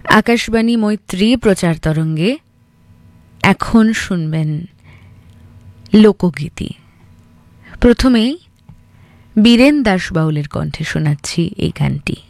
আকাশবাণী মৈত্রী প্রচার তরঙ্গে এখন শুনবেন লোকগীতি। প্রথমেই বীরেন দাস বাউলের কণ্ঠে শোনাচ্ছি এই গানটি।